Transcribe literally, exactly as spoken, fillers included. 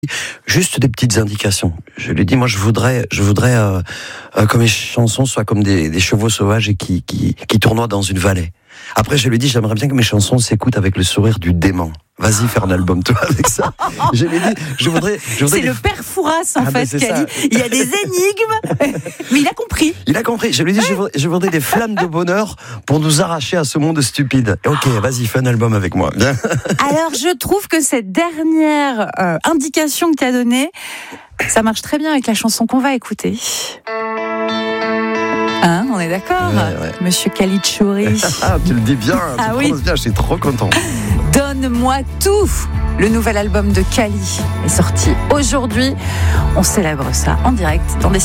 Juste des petites indications. Je lui ai dit, moi, je voudrais, je voudrais euh, euh, que mes chansons soient comme des, des chevaux sauvages et qui, qui, qui tournoient dans une vallée. Après, je lui ai dit, j'aimerais bien que mes chansons s'écoutent avec le sourire du dément. Vas-y, faire un album, toi, avec ça. Je lui ai dit, je voudrais... Je voudrais c'est des... le père Fouras, en ah, fait, qui a dit, il y a des énigmes, mais il a compris. Il a compris. Je lui ai dit, je voudrais, je voudrais des flammes de bonheur pour nous arracher à ce monde stupide. Ok, vas-y, fais un album avec moi. Bien. Alors, je trouve que cette dernière euh, indication que tu as donnée, ça marche très bien avec la chanson qu'on va écouter. Hein, on est d'accord, ouais, ouais. Monsieur Khalid Chouri. Ah, tu le dis bien, tu ah, le oui. prononces bien, je suis trop content. Donne-moi tout. Le nouvel album de Kali est sorti aujourd'hui. On célèbre ça en direct dans des